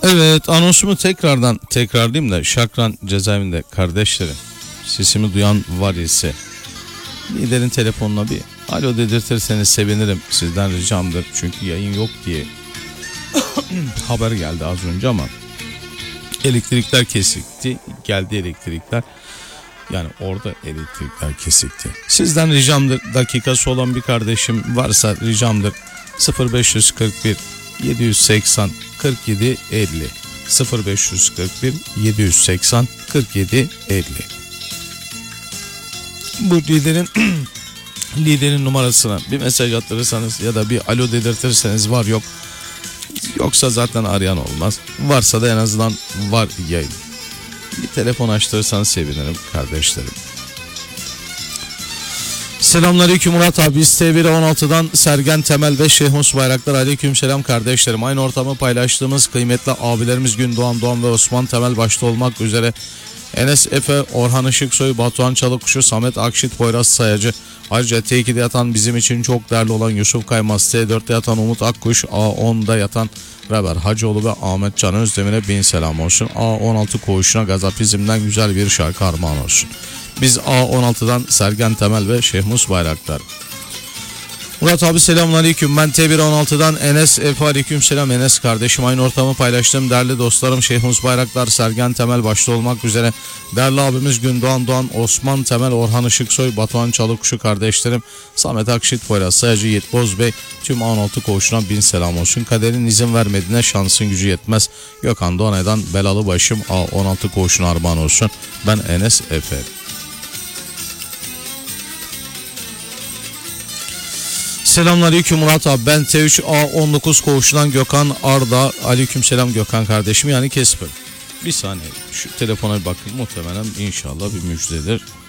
Evet, anonsumu tekrarlayayım da Şakran cezaevinde kardeşlerim, sesimi duyan var ise liderin telefonuna bir alo dedirtirseniz sevinirim, sizden ricamdır. Çünkü yayın yok diye haber geldi az önce ama elektrikler kesikti, geldi elektrikler. Yani orada elektrikler kesikti. Sizden ricamdır, dakikası olan bir kardeşim varsa ricamdır, 0541 780 47 50 0541 780 47 50. Bu liderin numarasına bir mesaj attırırsanız ya da bir alo dedirtirseniz var yok, yoksa zaten arayan olmaz, varsa da en azından var yayın. Bir telefon açtırırsanız sevinirim kardeşlerim. Selamünaleyküm Murat abi. İste1'e 16'dan Sergen Temel ve Şehmus Bayraktar. Aleykümselam kardeşlerim. Aynı ortamı paylaştığımız kıymetli abilerimiz Gündoğan ve Osman Temel başta olmak üzere Enes Efe, Orhan Işıksoy, Batuhan Çalıkuşu, Samet Akşit, Poyraz Sayacı. Ayrıca T2'de yatan bizim için çok değerli olan Yusuf Kaymaz, T4'te yatan Umut Akkuş, A10'da yatan Reber Hacıoğlu ve Ahmet Can Özdemir'e bin selam olsun. A16 koğuşuna Gazapizm'den güzel bir şarkı armağan olsun. Biz A16'dan Sergen Temel ve Şehmus Bayraktar. Murat abi selamünaleyküm. Ben T1 16'dan Enes Efe. Aleykümselam Enes kardeşim. Aynı ortamı paylaştığım değerli dostlarım Şehmus Bayraktar, Sergen Temel başta olmak üzere değerli abimiz Gündoğan, Osman Temel, Orhan Işıksoy, Batuhan Çalıkuşu kardeşlerim, Samet Akşit, Poyraz Sayacı, Yiğit Bozbey, tüm A16 koğuşuna bin selam olsun. Kaderin izin vermediğine şansın gücü yetmez. Gökhan Doğanay'dan belalı başım A16 koğuşuna armağan olsun. Ben Enes Efe. Selamünaleyküm Murat abi. Ben T3 A19 koğuşundan Gökhan Arda. Aleykümselam Gökhan kardeşim, yani Kesper. Bir saniye şu telefona bir bakın, muhtemelen inşallah bir müjdedir.